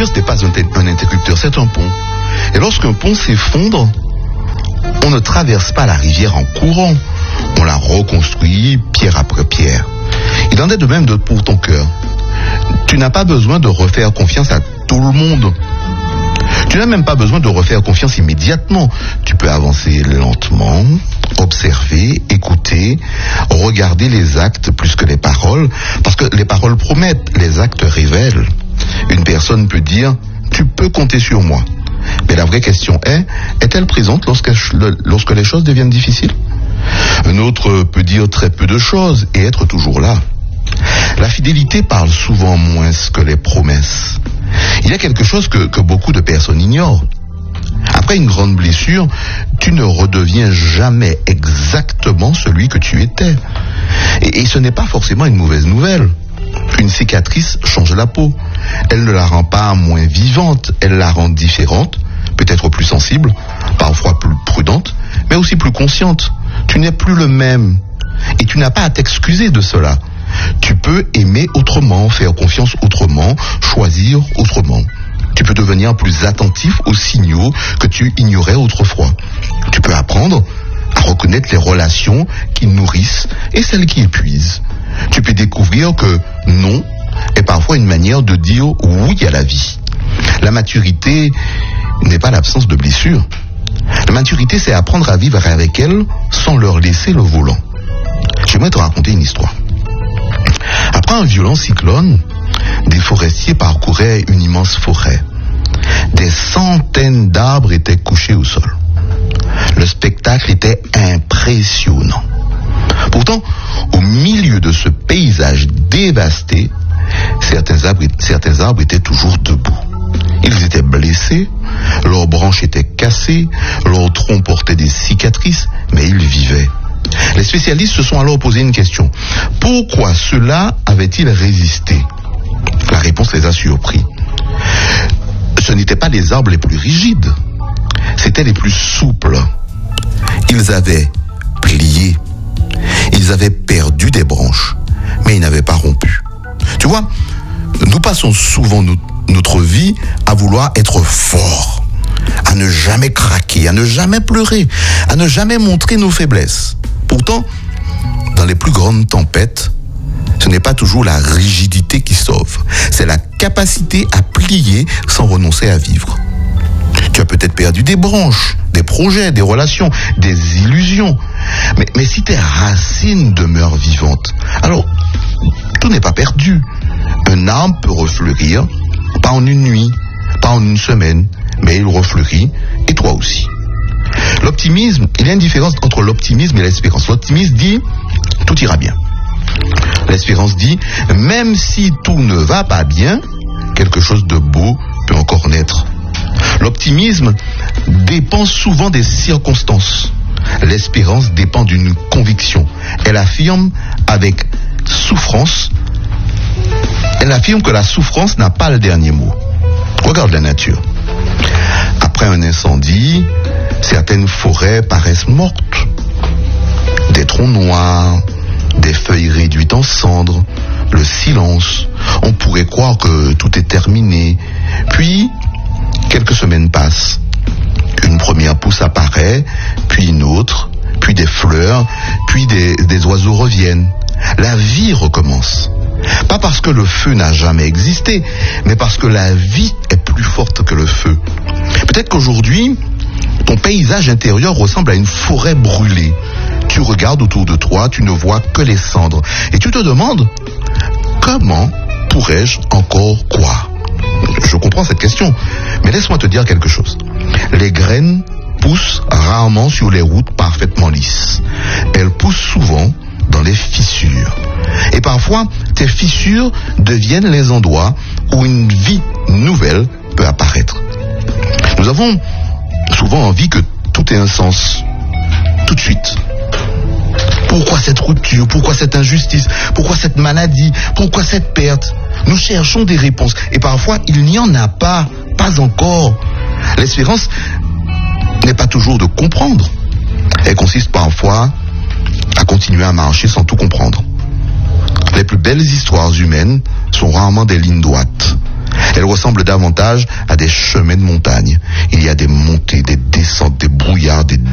confiance n'est pas un interrupteur, c'est un pont. Et lorsqu'un pont s'effondre, on ne traverse pas la rivière en courant. On la reconstruit pierre après pierre. Il en est de même pour ton cœur. Tu n'as pas besoin de refaire confiance à tout le monde. Tu n'as même pas besoin de refaire confiance immédiatement. Tu peux avancer lentement, observer, écouter, regarder les actes plus que les paroles, parce que les paroles promettent, les actes révèlent. Une personne peut dire « tu peux compter sur moi ». Mais la vraie question est-elle présente lorsque les choses deviennent difficiles? Un autre peut dire très peu de choses et être toujours là. La fidélité parle souvent moins que les promesses. Il y a quelque chose que beaucoup de personnes ignorent. Après une grande blessure, tu ne redeviens jamais exactement celui que tu étais. Et ce n'est pas forcément une mauvaise nouvelle. Une cicatrice change la peau. Elle ne la rend pas moins vivante, elle la rend différente, peut-être plus sensible, parfois plus prudente, mais aussi plus consciente. Tu n'es plus le même. Et tu n'as pas à t'excuser de cela. Tu peux aimer autrement, faire confiance autrement, choisir autrement. Tu peux devenir plus attentif aux signaux que tu ignorais autrefois. Tu peux apprendre à reconnaître les relations qui nourrissent et celles qui épuisent. Tu peux découvrir que non est parfois une manière de dire oui à la vie. La maturité n'est pas l'absence de blessures. La maturité, c'est apprendre à vivre avec elles sans leur laisser le volant. J'aimerais te raconter une histoire. Après un violent cyclone, des forestiers parcouraient une immense forêt. Des centaines d'arbres étaient couchés au sol. Le spectacle était impressionnant. Pourtant, au milieu de ce paysage dévasté, certains arbres étaient toujours debout. Ils étaient blessés, leurs branches étaient cassées, leurs troncs portaient des cicatrices, mais ils vivaient. Les spécialistes se sont alors posé une question. Pourquoi cela avait-il résisté? La réponse les a surpris. Ce n'étaient pas les arbres les plus rigides, c'étaient les plus souples. Ils avaient plié, ils avaient perdu des branches, mais ils n'avaient pas rompu. Tu vois, nous passons souvent notre vie à vouloir être forts, à ne jamais craquer, à ne jamais pleurer, à ne jamais montrer nos faiblesses. Pourtant, dans les plus grandes tempêtes, ce n'est pas toujours la rigidité qui sauve, c'est la capacité à plier sans renoncer à vivre. Tu as peut-être perdu des branches, des projets, des relations, des illusions. Mais si tes racines demeurent vivantes, alors tout n'est pas perdu. Un arbre peut refleurir, pas en une nuit, pas en une semaine, mais il refleurit, et toi aussi. L'optimisme, il y a une différence entre l'optimisme et l'espérance. L'optimisme dit « tout ira bien ». L'espérance dit « même si tout ne va pas bien, quelque chose de beau peut encore naître ». L'optimisme dépend souvent des circonstances. L'espérance dépend d'une conviction. Elle affirme avec souffrance, elle affirme que la souffrance n'a pas le dernier mot. Regarde la nature. Après un incendie, certaines forêts paraissent mortes. Des troncs noirs, des feuilles réduites en cendres, le silence. On pourrait croire que tout est terminé. Puis, quelques semaines passent. Une première pousse apparaît, puis une autre, puis des fleurs, puis des oiseaux reviennent. La vie recommence. Pas parce que le feu n'a jamais existé, mais parce que la vie est plus forte que le feu. Peut-être qu'aujourd'hui, ton paysage intérieur ressemble à une forêt brûlée. Tu regardes autour de toi, tu ne vois que les cendres. Et tu te demandes, comment pourrais-je encore croire? Je comprends cette question, mais laisse-moi te dire quelque chose. Les graines poussent rarement sur les routes parfaitement lisses. Elles poussent souvent dans les fissures. Et parfois, ces fissures deviennent les endroits où une vie nouvelle peut apparaître. Nous avons souvent envie que tout ait un sens, tout de suite. Pourquoi cette rupture? Pourquoi cette injustice? Pourquoi cette maladie? Pourquoi cette perte? Nous cherchons des réponses et parfois il n'y en a pas encore. L'espérance n'est pas toujours de comprendre. Elle consiste parfois à continuer à marcher sans tout comprendre. Les plus belles histoires humaines sont rarement des lignes droites. Elles ressemblent davantage à des chemins de montagne. Il y a des montées, des